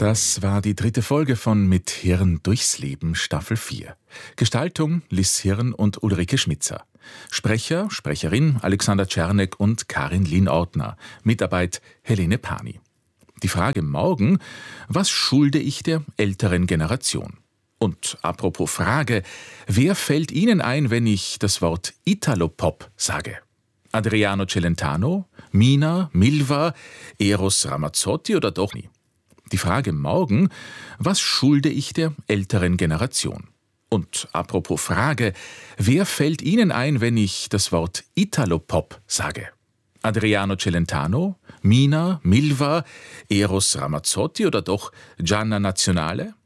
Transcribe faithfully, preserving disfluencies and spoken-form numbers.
Das war die dritte Folge von Mit Hirn durchs Leben, Staffel vier. Gestaltung Liz Hirn und Ulrike Schmitzer. Sprecher, Sprecherin Alexander Czernek und Karin Lien-Ortner. Mitarbeit Helene Pani. Die Frage morgen: Was schulde ich der älteren Generation? Und apropos Frage, wer fällt Ihnen ein, wenn ich das Wort Italopop sage? Adriano Celentano, Mina, Milva, Eros Ramazzotti oder doch nie? Die Frage morgen: Was schulde ich der älteren Generation? Und apropos Frage, wer fällt Ihnen ein, wenn ich das Wort Italopop sage? Adriano Celentano, Mina, Milva, Eros Ramazzotti oder doch Gianna Nazionale?